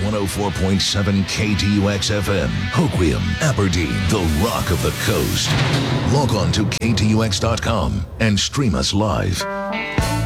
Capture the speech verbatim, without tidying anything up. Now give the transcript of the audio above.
one oh four point seven K T U X F M, Hoquiam, Aberdeen, the rock of the coast. Log on to K T U X dot com and stream us live.